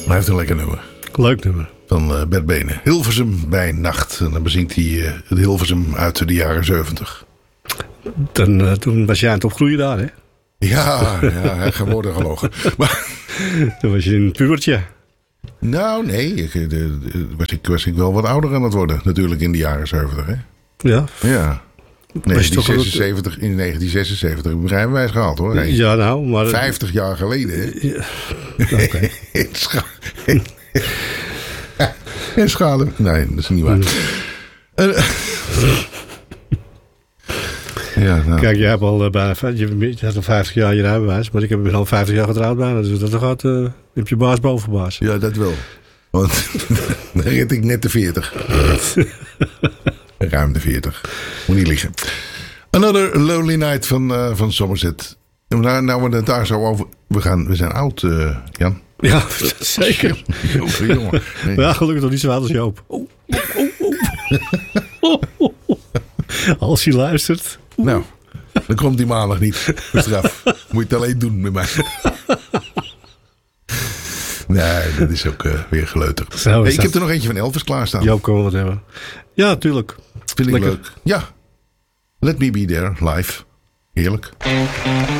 Hij heeft een lekker nummer. Leuk nummer. Van Bert Benen. Hilversum bij nacht. En dan bezingt hij het Hilversum uit de jaren 70. Toen was jij aan het opgroeien daar, hè? Ja, geworden gelogen. Maar, Toen was je een pubertje. nou, nee. Was ik wel wat ouder aan het worden. Natuurlijk in de jaren 70, hè? Ja. Ja. Was je toch 1976, in 1976 heb ik mijn rijbewijs gehaald, hoor. Hey. Ja, nou, maar... 50 jaar geleden, hè? Ja. Oké. En schade. Nee, dat is niet waar. Ja, nou. Kijk, jij hebt al bijna... Je hebt al 50 jaar je rijbewijs. Maar ik heb al 50 jaar getrouwd bijna. Dus dat gaat... heb je baas boven baas. Ja, dat wel. Want dan red ik net de 40. Ruim de 40. Moet niet liggen. Another Lonely Night van Somerset. Nou we het daar zo over... We zijn oud, Jan. Ja, zeker. Jongen. Nee. Ja, gelukkig nog niet zo oud als Joop. Als hij luistert. Nou, dan komt die maandag niet. Straf. Moet je het alleen doen met mij. Nee, dat is ook weer geleuter. Hey, ik heb er nog eentje van Elvis klaarstaan. Joop kan wel wat hebben. Ja, tuurlijk. Vind ik lekker. leuk. Ja. Let Me Be There, live. Heerlijk.